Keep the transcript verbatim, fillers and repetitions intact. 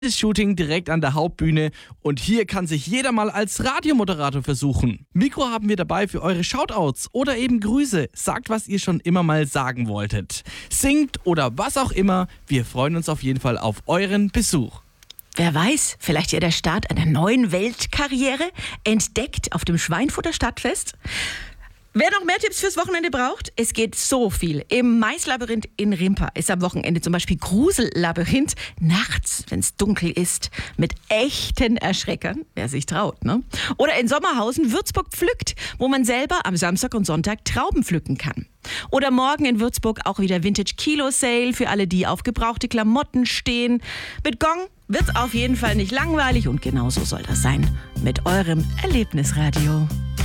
Das Shooting direkt an der Hauptbühne und hier kann sich jeder mal als Radiomoderator versuchen. Mikro haben wir dabei für eure Shoutouts oder eben Grüße. Sagt, was ihr schon immer mal sagen wolltet. Singt oder was auch immer. Wir freuen uns auf jeden Fall auf euren Besuch. Wer weiß, vielleicht ja der Start einer neuen Weltkarriere, entdeckt auf dem Schweinfurter Stadtfest. Wer noch mehr Tipps fürs Wochenende braucht, es geht so viel. Im Maislabyrinth in Rimpa ist am Wochenende zum Beispiel Grusellabyrinth. Nachts, wenn es dunkel ist, mit echten Erschreckern, wer sich traut, ne? Oder in Sommerhausen Würzburg pflückt, wo man selber am Samstag und Sonntag Trauben pflücken kann. Oder morgen in Würzburg auch wieder Vintage Kilo Sale für alle, die auf gebrauchte Klamotten stehen. Mit Gong wird's auf jeden Fall nicht langweilig und genauso soll das sein mit eurem Erlebnisradio.